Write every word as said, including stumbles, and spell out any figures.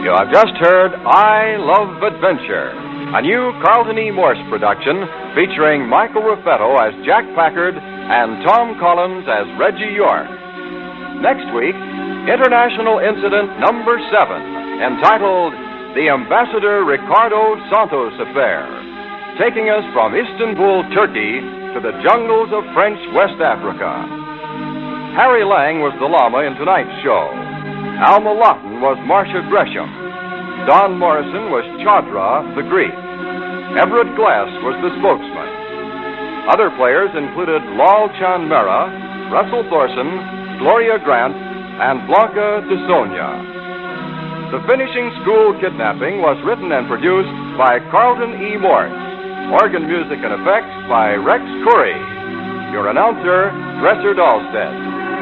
You have just heard I Love Adventure, a new Carlton E. Morse production featuring Michael Ruffetto as Jack Packard and Tom Collins as Reggie York. Next week, International Incident Number Seven, entitled The Ambassador Ricardo Santos Affair, taking us from Istanbul, Turkey, to the jungles of French West Africa. Harry Lang was the llama in tonight's show. Alma Lawton was Marcia Gresham. Don Morrison was Chadra, the Greek. Everett Glass was the spokesman. Other players included Lal Chan Mehra, Russell Thorson, Gloria Grant, and Blanca de Sonia. The Finishing School Kidnapping was written and produced by Carlton E. Morse. Organ music and effects by Rex Curry. Your announcer, Dresser Dahlstedt.